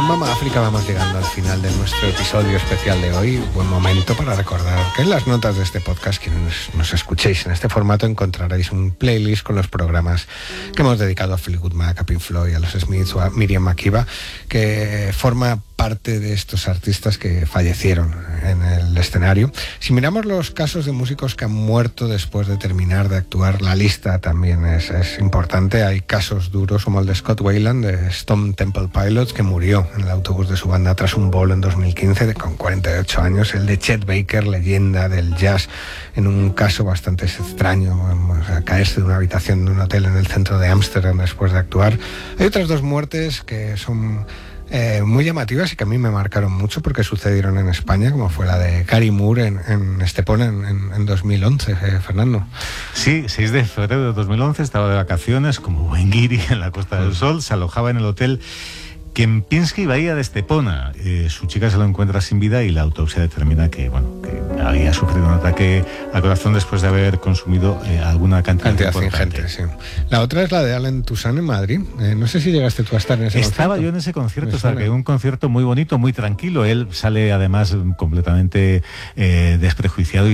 con Mama África vamos llegando al final de nuestro episodio especial de hoy. Buen momento para recordar que en las notas de este podcast, quienes nos escuchéis en este formato, encontraréis un playlist con los programas que hemos dedicado a Fleetwood Mac, a Pink Floyd, a los Smiths o a Miriam Makeba, que forma parte de estos artistas que fallecieron en el escenario. Si miramos los casos de músicos que han muerto después de terminar de actuar, la lista también es importante. Hay casos duros como el de Scott Weiland de Stone Temple Pilots, que murió en el autobús de su banda tras un bolo en 2015 con 48 años. El de Chet Baker, leyenda del jazz, en un caso bastante extraño, caerse de una habitación de un hotel en el centro de Ámsterdam después de actuar. Hay otras dos muertes que son muy llamativas y que a mí me marcaron mucho porque sucedieron en España, como fue la de Gary Moore en Estepona en 2011, Fernando. Sí, 6 de febrero de 2011, estaba de vacaciones como buen guiri en la Costa del Sol, se alojaba en el hotel Kempinski Bahía de Estepona. Su chica se lo encuentra sin vida y la autopsia determina que había sufrido un ataque al corazón después de haber consumido alguna cantidad ingente, sí. La otra es la de Allen Toussaint en Madrid. No sé si llegaste tú a estar en ese concierto. Estaba yo en ese concierto, un concierto muy bonito, muy tranquilo. Él sale además completamente desprejuiciado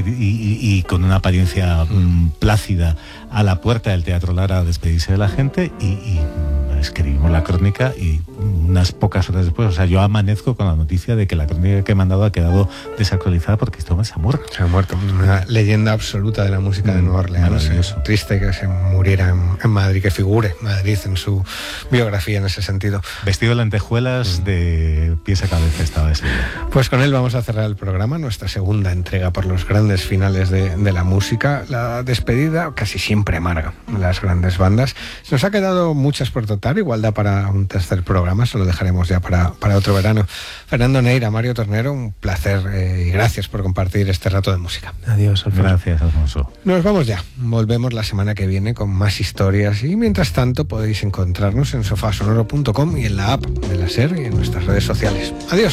y con una apariencia plácida a la puerta del Teatro Lara a despedirse de la gente y escribimos la crónica y unas pocas horas después, yo amanezco con la noticia de que la crónica que he mandado ha quedado desactualizada porque este hombre se ha muerto. Se ha muerto, una leyenda absoluta de la música de Nueva Orleans. Triste que se muriera en Madrid, que figure Madrid en su biografía en ese sentido. Vestido de lentejuelas, de pies a cabeza estaba ese día. Pues con él vamos a cerrar el programa, nuestra segunda entrega por los grandes finales de la música. La despedida casi siempre amarga de las grandes bandas. Nos ha quedado muchas por tratar, igual da para un tercer programa, se lo dejaremos ya para otro verano. Fernando Neira, Mario Tornero, un placer y gracias por compartir este rato de música. Adiós, Alfonso. Gracias, Alfonso. Nos vamos ya, volvemos la semana que viene con más historias y mientras tanto podéis encontrarnos en sofasonoro.com y en la app de la SER y en nuestras redes sociales. Adiós.